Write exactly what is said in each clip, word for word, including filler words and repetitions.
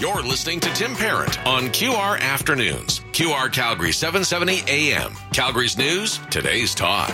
You're listening to Tim Parent on Q R Afternoons. Q R Calgary seven seventy A M. Calgary's news, today's talk.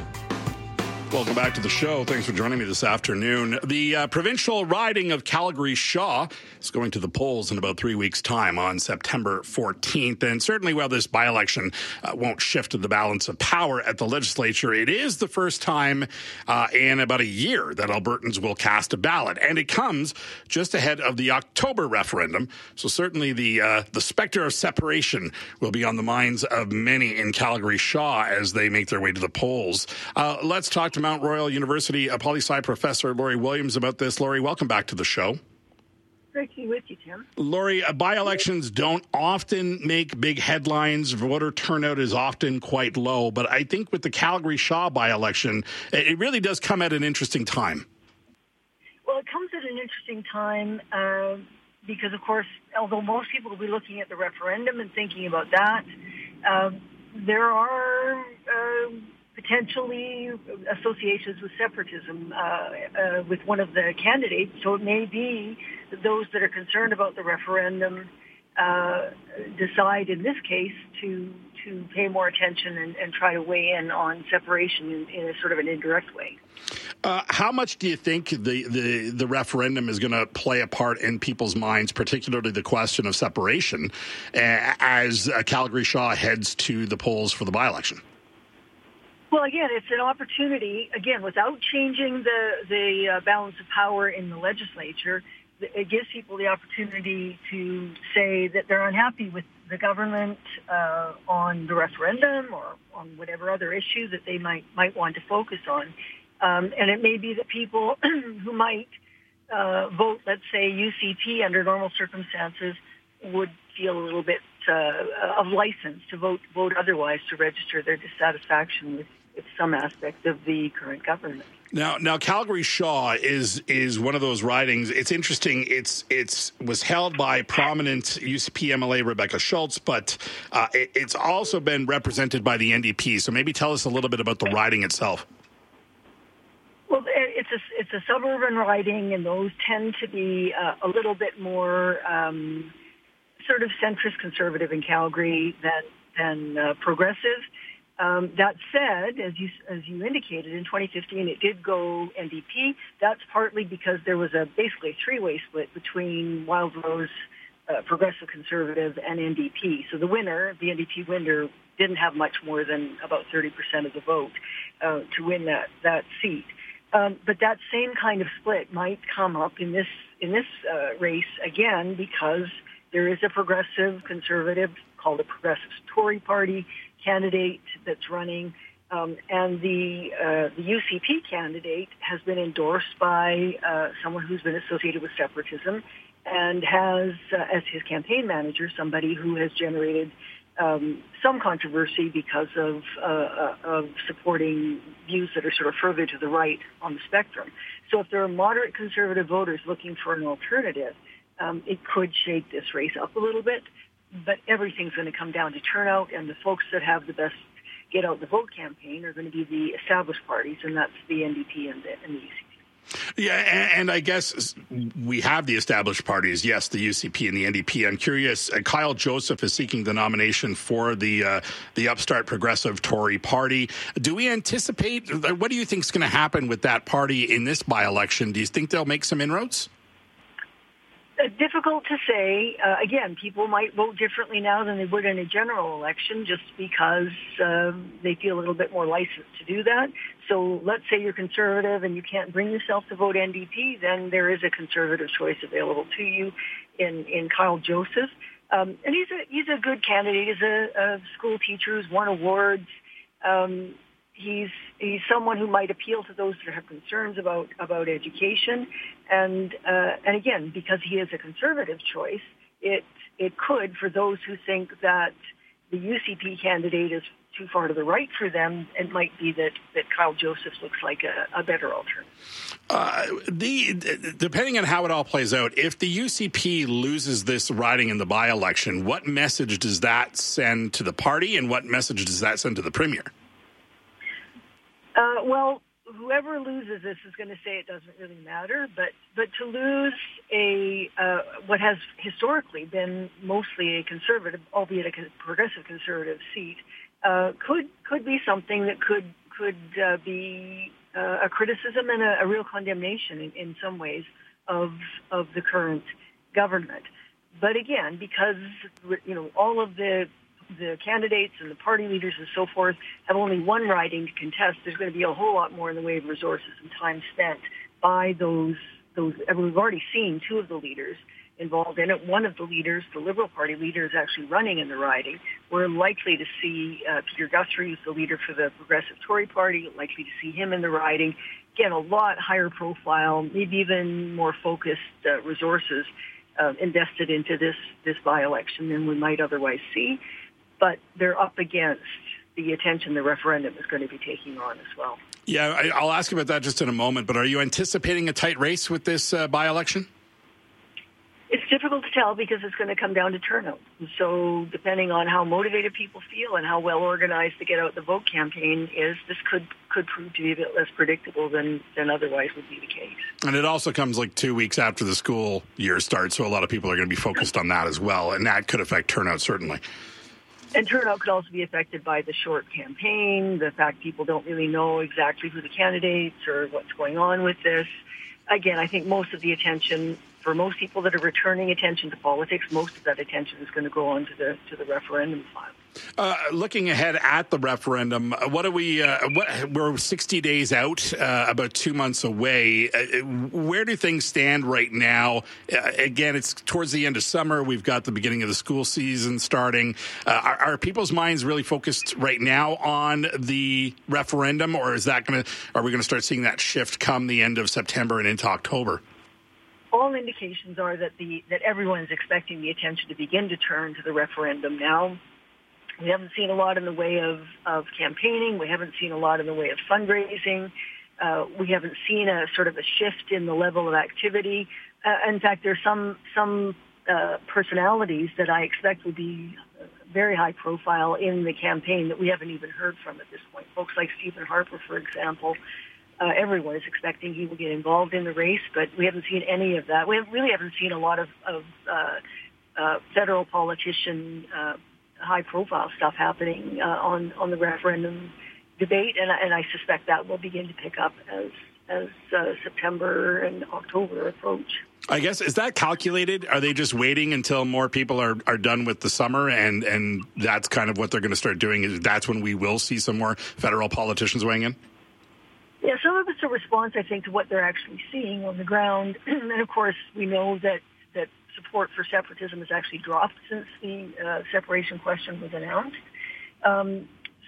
Welcome back to the show. Thanks for joining me this afternoon. The uh, provincial riding of Calgary-Shaw is going to the polls in about three weeks' time on September fourteenth. And certainly while this by-election uh, won't shift the balance of power at the legislature, it is the first time uh, in about a year that Albertans will cast a ballot. And it comes just ahead of the October referendum. So certainly the, uh, the specter of separation will be on the minds of many in Calgary-Shaw as they make their way to the polls. Uh, let's talk to Mount Royal University a poli-sci professor, Laurie Williams, about this. Laurie, welcome back to the show. Great to be with you, Tim. Laurie, uh, by-elections don't often make big headlines. Voter turnout is often quite low. But I think with the Calgary-Shaw by-election, it really does come at an interesting time. Well, it comes at an interesting time uh, because, of course, although most people will be looking at the referendum and thinking about that, uh, there are uh, potentially associations with separatism uh, uh, with one of the candidates. So it may be that those that are concerned about the referendum uh, decide in this case to to pay more attention and, and try to weigh in on separation in, in a sort of an indirect way. Uh, how much do you think the, the, the referendum is going to play a part in people's minds, particularly the question of separation, uh, as uh, Calgary-Shaw heads to the polls for the by-election? Well, again, it's an opportunity, again, without changing the, the uh, balance of power in the legislature. It gives people the opportunity to say that they're unhappy with the government uh, on the referendum or on whatever other issue that they might, might want to focus on. Um, and it may be that people who might uh, vote, let's say, U C P under normal circumstances would feel a little bit uh, of license to vote vote otherwise, to register their dissatisfaction with, with some aspect of the current government. Now, now Calgary-Shaw is is one of those ridings. It's interesting. It's it's was held by prominent U C P M L A Rebecca Schultz, but uh, it, it's also been represented by the N D P. So maybe tell us a little bit about the riding itself. Well, it's a it's a suburban riding, and those tend to be uh, a little bit more um, sort of centrist conservative in Calgary than than uh, progressive. Um, that said, as you as you indicated, in twenty fifteen it did go N D P. That's partly because there was a basically a three-way split between Wild Rose, uh, Progressive Conservative, and N D P. So the winner, the N D P winner, didn't have much more than about thirty percent of the vote uh, to win that that seat. Um, but that same kind of split might come up in this in this uh, race again, because there is a progressive conservative called a Progressive Tory Party candidate that's running, um, and the uh, the U C P candidate has been endorsed by uh, someone who's been associated with separatism and has, uh, as his campaign manager, somebody who has generated um, some controversy because of uh, of supporting views that are sort of further to the right on the spectrum. So if there are moderate conservative voters looking for an alternative, um, it could shake this race up a little bit. But everything's going to come down to turnout, and the folks that have the best get out the vote campaign are going to be the established parties, and that's the N D P and the, and the U C P. Yeah, and, and I guess we have the established parties, yes, the U C P and the N D P. I'm curious, uh, Kyle Joseph is seeking the nomination for the uh, the upstart Progressive Tory Party. Do we anticipate, what do you think is going to happen with that party in this by-election? Do you think they'll make some inroads? Uh, difficult to say. Uh, again, people might vote differently now than they would in a general election just because uh, they feel a little bit more licensed to do that. So let's say you're conservative and you can't bring yourself to vote N D P, then there is a conservative choice available to you in, in Kyle Joseph. Um, and he's a, he's a good candidate. He's a, a school teacher who's won awards. Um, He's he's someone who might appeal to those that have concerns about, about education, and uh, and again, because he is a conservative choice, it it could, for those who think that the U C P candidate is too far to the right for them, it might be that, that Kyle Joseph looks like a, a better alternative. Uh, the depending on how it all plays out, if the U C P loses this riding in the by-election, what message does that send to the party, and what message does that send to the Premier? Uh, well, whoever loses this is going to say it doesn't really matter, but but to lose a uh, what has historically been mostly a conservative, albeit a progressive conservative seat, uh, could could be something that could could uh, be uh, a criticism and a, a real condemnation in, in some ways of of the current government. But again, because you know all of the the candidates and the party leaders and so forth have only one riding to contest, there's going to be a whole lot more in the way of resources and time spent by those those. I mean, we've already seen two of the leaders involved in it. One of the leaders, the Liberal Party leader, is actually running in the riding. We're likely to see uh, Peter Guthrie, who's the leader for the Progressive Tory Party, likely to see him in the riding. Again, a lot higher profile, maybe even more focused uh, resources uh, invested into this, this by-election than we might otherwise see. But they're up against the attention the referendum is going to be taking on as well. Yeah, I, I'll ask about that just in a moment, but are you anticipating a tight race with this uh, by-election? It's difficult to tell because it's going to come down to turnout. So depending on how motivated people feel and how well organized the Get Out the Vote campaign is, this could could prove to be a bit less predictable than, than otherwise would be the case. And it also comes like two weeks after the school year starts, so a lot of people are going to be focused on that as well, and that could affect turnout certainly. And turnout could also be affected by the short campaign, the fact people don't really know exactly who the candidates or what's going on with this. Again, I think most of the attention, for most people that are returning attention to politics, most of that attention is going to go on to the to the referendum file. Uh, looking ahead at the referendum, what are we? Uh, what, we're sixty days out, uh, about two months away. Uh, where do things stand right now? Uh, again, it's towards the end of summer. We've got the beginning of the school season starting. Uh, are, are people's minds really focused right now on the referendum, or is that going to? Are we going to start seeing that shift come the end of September and into October? All indications are that the that everyone is expecting the attention to begin to turn to the referendum now. We haven't seen a lot in the way of, of campaigning. We haven't seen a lot in the way of fundraising. Uh, we haven't seen a sort of a shift in the level of activity. Uh, in fact, there's some some uh, personalities that I expect will be very high profile in the campaign that we haven't even heard from at this point. Folks like Stephen Harper, for example. Uh, everyone is expecting he will get involved in the race, but we haven't seen any of that. We have, really haven't seen a lot of, of uh, uh, federal politician uh, high-profile stuff happening uh, on on the referendum debate, and, and I suspect that will begin to pick up as as uh, September and October approach. I guess, is that calculated? Are they just waiting until more people are, are done with the summer, and, and that's kind of what they're going to start doing? Is that's when we will see some more federal politicians weighing in? Yeah, some of it's a response, I think, to what they're actually seeing on the ground. And of course, we know that, that support for separatism has actually dropped since the uh, separation question was announced. Um,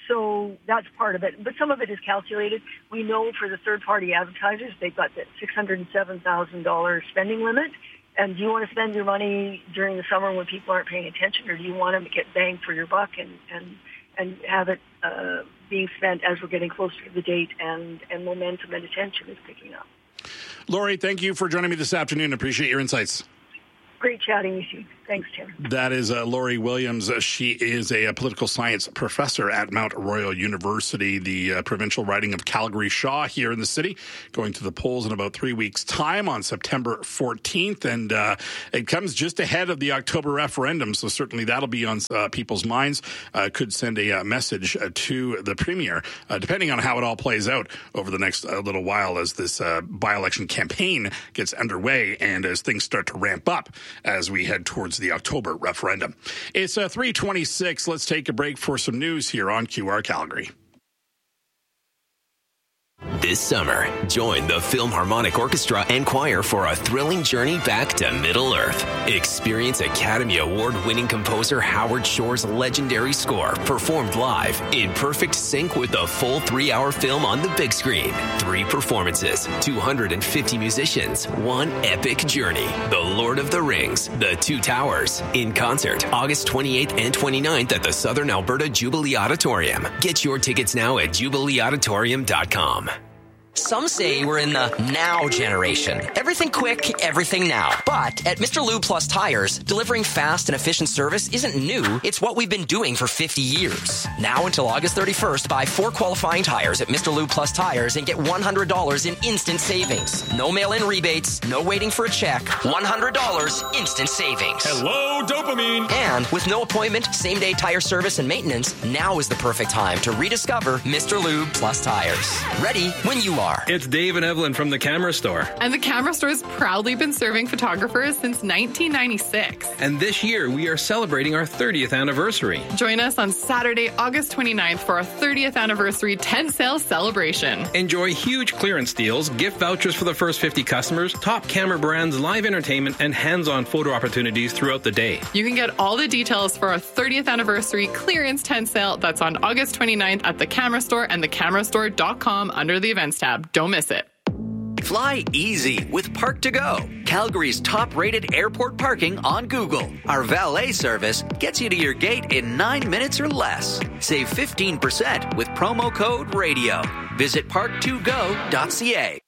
so that's part of it. But some of it is calculated. We know for the third-party advertisers, they've got that six hundred seven thousand dollars spending limit. And do you want to spend your money during the summer when people aren't paying attention, or do you want to get bang for your buck and, and, and have it uh, being spent as we're getting closer to the date and, and momentum and attention is picking up? Lori, thank you for joining me this afternoon. Appreciate your insights. Great chatting with you. Thanks, Tim. That is uh, Lori Williams. Uh, she is a, a political science professor at Mount Royal University, the uh, provincial riding of Calgary-Shaw here in the city, going to the polls in about three weeks' time on September fourteenth. And uh, it comes just ahead of the October referendum, so certainly that'll be on uh, people's minds. Uh, could send a uh, message uh, to the Premier, uh, depending on how it all plays out over the next uh, little while as this uh, by-election campaign gets underway and as things start to ramp up as we head towards the October referendum. It's uh, three twenty-six. Let's take a break for some news here on Q R Calgary. This summer, join the Philharmonic Orchestra and Choir for a thrilling journey back to Middle-earth. Experience Academy Award-winning composer Howard Shore's legendary score performed live in perfect sync with the full three-hour film on the big screen. Three performances, two hundred fifty musicians, one epic journey. The Lord of the Rings, The Two Towers, in concert August twenty-eighth and twenty-ninth at the Southern Alberta Jubilee Auditorium. Get your tickets now at jubilee auditorium dot com. Some say we're in the now generation. Everything quick, everything now. But at Mister Lube Plus Tires, delivering fast and efficient service isn't new. It's what we've been doing for fifty years. Now until August thirty-first, buy four qualifying tires at Mister Lube Plus Tires and get one hundred dollars in instant savings. No mail-in rebates, no waiting for a check. one hundred dollars instant savings. Hello, dopamine. And with no appointment, same-day tire service and maintenance, now is the perfect time to rediscover Mister Lube Plus Tires. Ready when you are. It's Dave and Evelyn from the Camera Store. And the Camera Store has proudly been serving photographers since nineteen ninety-six. And this year, we are celebrating our thirtieth anniversary. Join us on Saturday, August twenty-ninth for our thirtieth anniversary tent sale celebration. Enjoy huge clearance deals, gift vouchers for the first fifty customers, top camera brands, live entertainment, and hands-on photo opportunities throughout the day. You can get all the details for our thirtieth anniversary clearance tent sale that's on August twenty-ninth at the Camera Store and the camera store dot com under the events tab. Don't miss it. Fly easy with Park to Go, Calgary's top-rated airport parking on Google. Our valet service gets you to your gate in nine minutes or less. Save fifteen percent with promo code RADIO. Visit park to go dot c a.